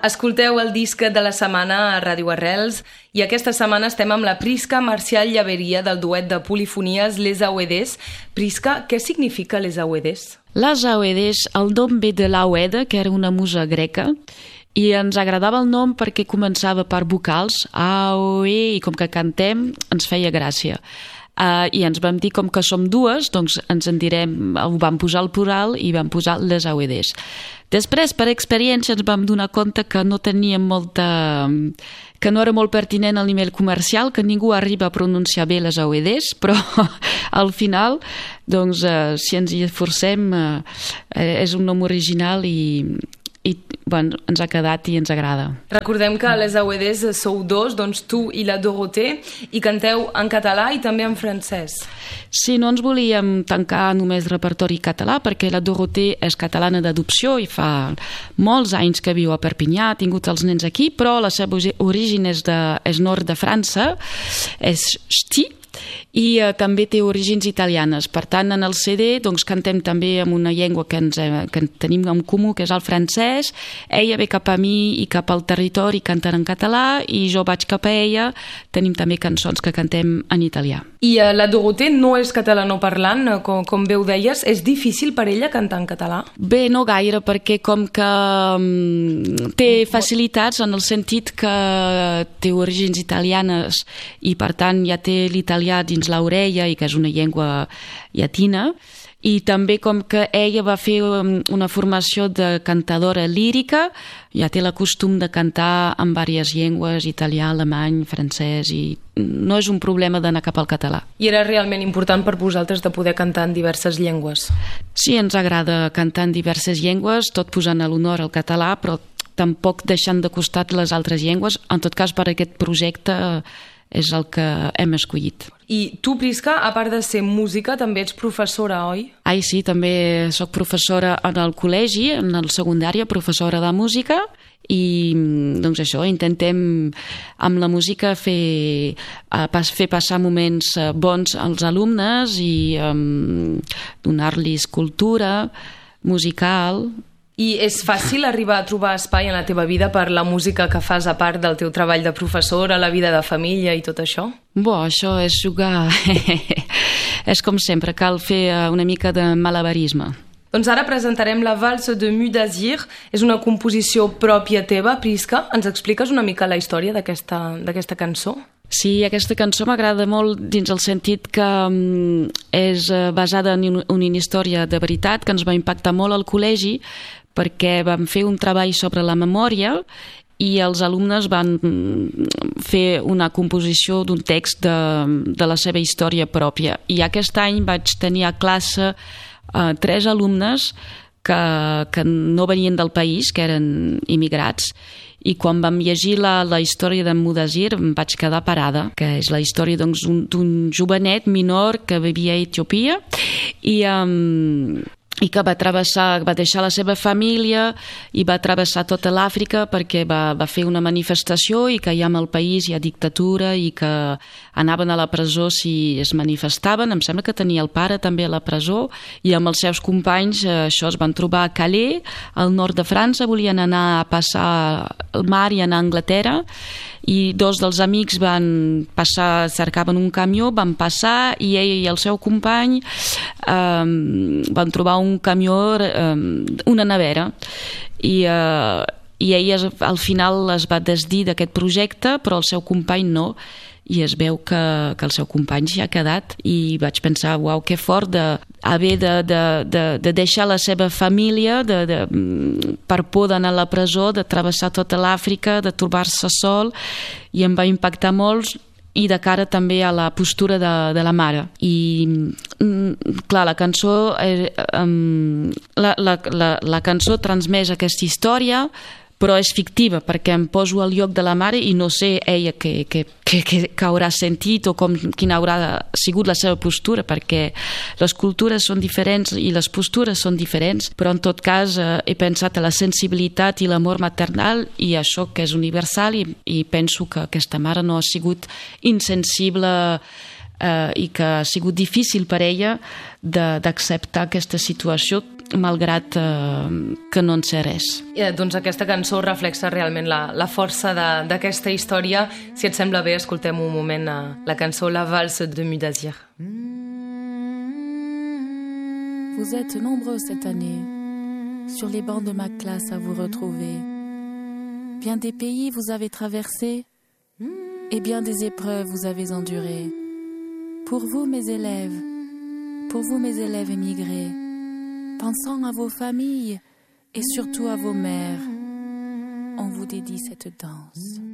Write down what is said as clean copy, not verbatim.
Escolteu el disc de la setmana a Ràdio Arrels i aquesta setmana estem amb la Prisca Marcial Llaveria del duet de polifonies Les Auedès. Prisca, què significa Les Auedès? Les Auedès, el nom ve de l'Aueda, que era una musa greca, i ens agradava el nom perquè començava per vocals, A-O-E, i com que cantem ens feia gràcia. I ens vam dir com que som dues, doncs ens en direm, ho vam posar al plural i vam posar Les Auedès. Després, per experiència, ens vam donar compte que no teníem que no era molt pertinent al nivell comercial, que ningú arriba a pronunciar bé Les Auedès, però al final, doncs, si ens hi esforcem, és un nom original i bueno, ens ha quedat i ens agrada. Recordem que a Les Auedès sou dos, doncs tu i la Dorothée, i canteu en català i també en francès. Sí, no ens volíem tancar només repertori català, perquè la Dorothée és catalana d'adopció i fa molts anys que viu a Perpinyà, ha tingut els nens aquí, però la seva origen és nord de França, és Ch'ti, i també té orígens italianes. Per tant, en el CD doncs, cantem també amb una llengua que tenim en comú, que és el francès. Ella ve cap a mi i cap al territori cantant en català i jo vaig cap a ella. Tenim també cançons que cantem en italià. I la Dorothée no és catalanoparlant, com bé ho deies. És difícil per ella cantar en català? Bé, no gaire, perquè com que té facilitats en el sentit que té orígens italianes i per tant ja té l'italià dins l'orella i que és una llengua llatina, i també com que ella va fer una formació de cantadora lírica, ja té el costum de cantar en diverses llengües, italià, alemany, francès, i no és un problema d'anar cap al català. I era realment important per vosaltres de poder cantar en diverses llengües? Sí, ens agrada cantar en diverses llengües, tot posant a l'honor al català, però tampoc deixant de costat les altres llengües. En tot cas, per aquest projecte és el que hem escollit. I tu, Prisca, a part de ser música, també ets professora, oi? Ai, sí, també soc professora en el col·legi, en el secundària, professora de música, i doncs això, intentem amb la música fer passar moments bons als alumnes i donar-los cultura musical. I és fàcil arribar a trobar espai en la teva vida per la música que fas a part del teu treball de professora, la vida de família i tot això? Això és jugar. És com sempre, cal fer una mica de malabarisme. Doncs ara presentarem la Valse de Mu d'Azir. És una composició pròpia teva, Prisca. Ens expliques una mica la història d'aquesta cançó? Sí, aquesta cançó m'agrada molt dins el sentit que és basada en una història de veritat que ens va impactar molt al col·legi, perquè vam fer un treball sobre la memòria i els alumnes van fer una composició d'un text de la seva història pròpia. I aquest any vaig tenir a classe 3 alumnes que no venien del país, que eren immigrats, i quan vam llegir la història d'en Mudazir em vaig quedar parada, que és la història doncs, d'un jovenet minor que vivia a Etiòpia i que va deixar la seva família i va travessar tota l'Àfrica perquè va fer una manifestació i que allà en el país hi ha dictatura i que anaven a la presó si es manifestaven. Em sembla que tenia el pare també a la presó i amb els seus companys es van trobar a Calais, al nord de França, volien anar a passar el mar i anar a Anglaterra i 2 dels amics van passar, cercaven un camió, van passar i ell i el seu company van trobar un camió, una nevera, i ell al final es va desdir d'aquest projecte, però el seu company no, i es veu que el seu company s'hi ha quedat i vaig pensar, uau, que fort d'haver de deixar la seva família per por d'anar a la presó, de travessar tota l'Àfrica, de trobar-se sol, i em va impactar molt, i de cara també a la postura de la mare. I clar, la cançó la cançó transmet aquesta història, però és fictiva perquè em poso al lloc de la mare i no sé ella què haurà sentit o quina haurà sigut la seva postura, perquè les cultures són diferents i les postures són diferents, però en tot cas he pensat a la sensibilitat i l'amor maternal i això que és universal, i penso que aquesta mare no ha sigut insensible i que ha sigut difícil per ella d'acceptar aquesta situació malgrat que no en sé res. Doncs aquesta cançó reflexa realment la força d'aquesta història. Si et sembla bé, escoltem un moment la cançó La valse de Mudasir. Vous êtes nombreux cette année, sur les bancs de ma classe à vous retrouver. Bien des pays vous avez traversés, et bien des épreuves vous avez endurées. Pour vous mes élèves émigrés, pensant à vos familles et surtout à vos mères, on vous dédie cette danse.